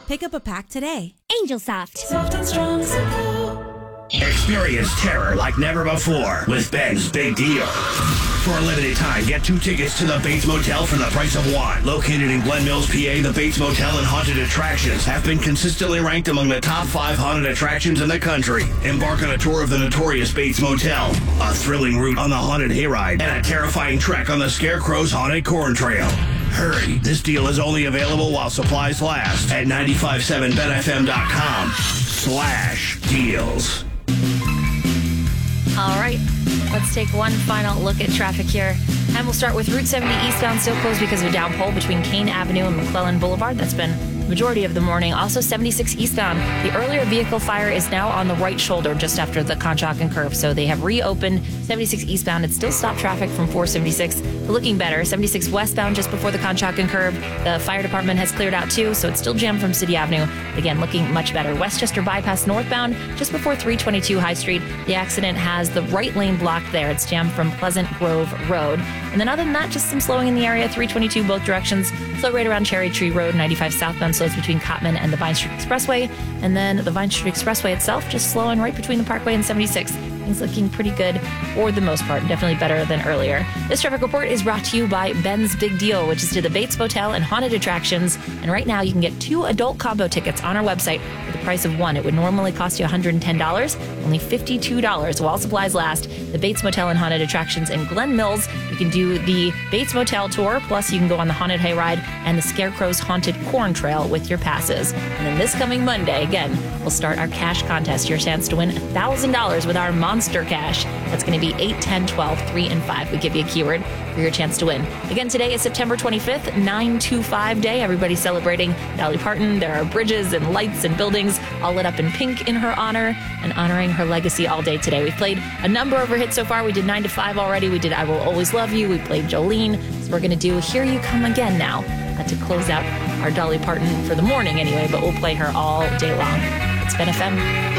Pick up a pack today. Angel Soft. Soft and strong, simple. Experience terror like never before with Ben's Big Deal. For a limited time, get 2 tickets to the Bates Motel for the price of 1. Located in Glen Mills, PA, the Bates Motel and Haunted Attractions have been consistently ranked among the top 5 haunted attractions in the country. Embark on a tour of the notorious Bates Motel, a thrilling route on the Haunted Hayride, and a terrifying trek on the Scarecrow's Haunted Corn Trail. Hurry, this deal is only available while supplies last at 957benfm.com/deals. All right, let's take one final look at traffic here. And we'll start with Route 70 eastbound, still closed because of a downpour between Kane Avenue and McClellan Boulevard. That's been the majority of the morning. Also 76 eastbound. The earlier vehicle fire is now on the right shoulder just after the Conshohocken curve. So they have reopened 76 eastbound. It's still stopped traffic from 476. But looking better, 76 westbound just before the Conshohocken curve. The fire department has cleared out too, so it's still jammed from City Avenue. Again, looking much better. Westchester bypass northbound just before 322 High Street. The accident has the right lane blocked there. It's jammed from Pleasant Grove Road. And then other than that, just some slowing in the area. 322 both directions. Slow right around Cherry Tree Road. 95 southbound slows between Cottman and the Vine Street Expressway. And then the Vine Street Expressway itself just slowing right between the Parkway and 76. Things looking pretty good for the most part. Definitely better than earlier. This traffic report is brought to you by Ben's Big Deal, which is to the Bates Motel and Haunted Attractions. And right now you can get 2 adult combo tickets on our website for the price of 1. It would normally cost you $110, only $52 while supplies last. The Bates Motel and Haunted Attractions in Glen Mills. You can do the Bates Motel tour, plus you can go on the Haunted Hayride and the Scarecrow's Haunted Corn Trail with your passes. And then this coming Monday, again, we'll start our cash contest. Your chance to win $1,000 with our Monster Cash. That's going to be 8, 10, 12, 3, and 5. We give you a keyword for your chance to win. Again, today is September 25th, 925 Day. Everybody's celebrating Dolly Parton. There are bridges and lights and buildings all lit up in pink in her honor and honoring her legacy all day today. We've played a number of her hits so far. We did 9 to 5 already. We did I Will Always Love You. We played Jolene. So we're going to do Here You Come Again now to close out our Dolly Parton for the morning anyway, but we'll play her all day long. It's Ben FM.